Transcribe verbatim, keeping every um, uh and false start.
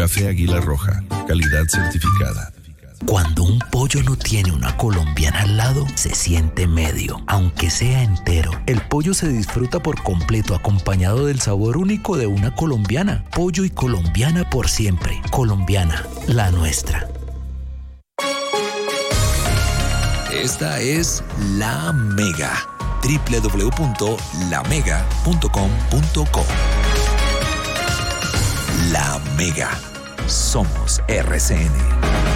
Café Águila Roja, calidad certificada. Cuando un pollo no tiene una colombiana al lado, se siente medio, aunque sea entero. El pollo se disfruta por completo acompañado del sabor único de una colombiana. Pollo y colombiana por siempre. Colombiana, la nuestra. Esta es La Mega. doble u doble u doble u punto la mega punto com punto co. La Mega. Somos R C N.